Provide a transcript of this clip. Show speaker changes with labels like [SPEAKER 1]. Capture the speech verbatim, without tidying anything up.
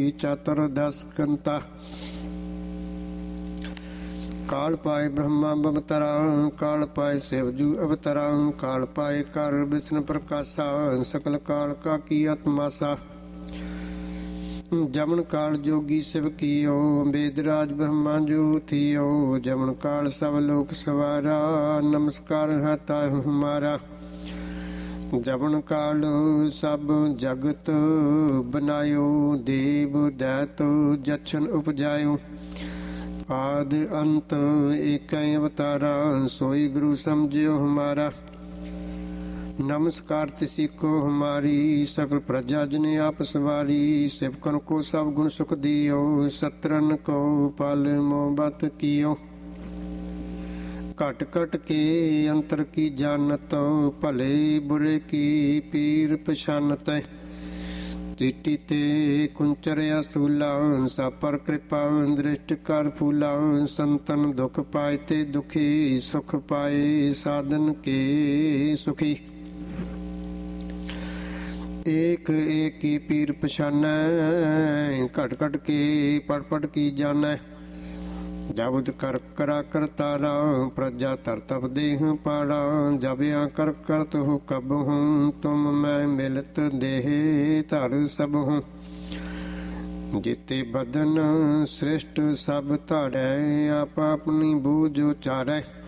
[SPEAKER 1] ਚਾਤੁਰ ਦਸ ਕੰਤਾ। ਕਾਲ ਪਾਏ ਬ੍ਰਹਮਾ ਬਵਤਰਾ, ਕਾਲ ਪਾਏ ਸਿਵਜੂ ਅਵਤਰਾ, ਕਾਲ ਪਾਏ ਕਰ ਵਿਸ਼ਨ ਪ੍ਰਕਾਸ਼ਾ, ਸਕਲ ਕਾਲ ਕਾ ਕੀ ਆਤਮਾਸਾ। ਜਮਨ ਕਾਲ ਜੋਗੀ ਸਿਵ ਕੀਓ, ਵੇਦਰਾਜ ਬ੍ਰਹਮਾ ਜੋ ਥੀਓ, ਜਮਨ ਕਾਲ ਸਭ ਲੋਕ ਸਵਾਰਾ, ਨਮਸਕਾਰ ਹੈ ਤਾਹੁ ਹਮਾਰਾ। ਜਮਨ ਕਾਲ ਸਭ ਜਗਤ ਬਨਾਇਓ, ਦੇਵ ਦੈਤ ਜਛਨ ਉਪਜਾਇਓ। ਆਦ ਅੰਤ ਏਕੈ ਅਵਤਾਰਾ, ਸੋਈ ਗੁਰੂ ਸਮਝਿਓ ਹਮਾਰਾ। ਨਮਸਕਾਰ ਤਿਸੀ ਕੋ ਹਮਾਰੀ, ਸਕਲ ਪ੍ਰਜਾ ਜਨੇ ਆਪ ਸਵਾਰੀ। ਸਿਵਕਨ ਕੋ ਸਭ ਗੁਣ ਸੁਖ ਦਿਓ, ਸਤਰਨ ਕੋ ਪਲ ਮੋਹਬਤ ਕੀਓ। ਘਟ ਘਟ ਕੇ ਅੰਤਰ ਕੀ ਜਾਨਤ, ਭਲੇ ਬੁਰੇ ਕੀ ਪੀਰ ਪਛਾਨਤ। ਚੀਟੀ ਤੇ ਕੁੰਚਰ ਅਸੂਲਾ, ਸਭ ਪਰ ਕਿਰਪਾ ਦ੍ਰਿਸ਼ਟ ਕਰ ਫੂਲਾ। ਸੰਤਨ ਦੁਖ ਪਾਏ ਤੇ ਦੁਖੀ, ਸੁਖ ਪਾਏ ਸਾਧਨ ਕੇ ਸੁਖੀ। ਏਕ ਏਕ ਕੀ ਪੀਰ ਪਛਾਨੈ, ਘਟ ਘਟ ਕੇ ਪੜ ਪੜ ਕੀ ਜਾਨੈ। ਜਬਦ ਕਰ ਕਰਾ ਕਰਤਾਰਾ, ਪ੍ਰਜਾ ਧਰ ਤਪ ਦੇਹ ਪਾੜਾ। ਜਬ ਆ ਕਰ ਕਰਤ ਹੋ ਕਬ ਹੂੰ, ਤੁਮ ਮੈਂ ਮਿਲਤ ਦੇਹ ਧਰ ਸਭ ਹੂੰ। ਜਿਤੇ ਬਦਨ ਸ੍ਰਿਸ਼ਟ ਸਭ ਧਾੜੈ, ਆਪ ਆਪਣੀ ਬੂਝ ਉਚਾਰੈ।